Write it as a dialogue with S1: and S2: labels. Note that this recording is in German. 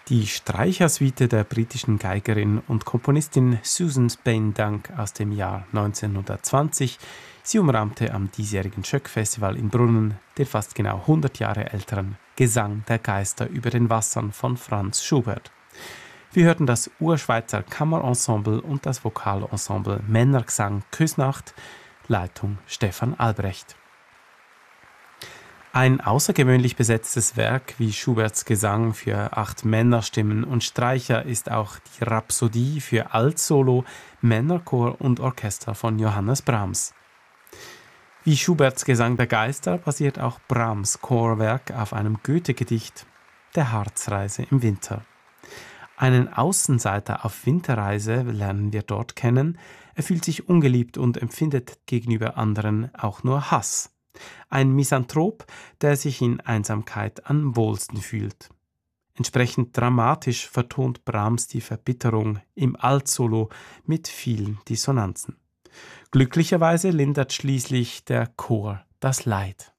S1: Die Streichersuite der britischen Geigerin und Komponistin Susan Spain-Dunk aus dem Jahr 1920. Sie umrahmte am diesjährigen Schöck-Festival in Brunnen den fast genau 100 Jahre älteren Gesang der Geister über den Wassern von Franz Schubert. Wir hörten das Urschweizer Kammerensemble und das Vokalensemble Männergesang Küsnacht, Leitung Stefan Albrecht. Ein außergewöhnlich besetztes Werk wie Schuberts Gesang für 8 Männerstimmen und Streicher ist auch die Rhapsodie für Altsolo, Männerchor und Orchester von Johannes Brahms. Wie Schuberts Gesang der Geister basiert auch Brahms' Chorwerk auf einem Goethe-Gedicht, der Harzreise im Winter. Einen Außenseiter auf Winterreise lernen wir dort kennen. Er fühlt sich ungeliebt und empfindet gegenüber anderen auch nur Hass. Ein Misanthrop, der sich in Einsamkeit am wohlsten fühlt. Entsprechend dramatisch vertont Brahms die Verbitterung im Altsolo mit vielen Dissonanzen. Glücklicherweise lindert schließlich der Chor das Leid.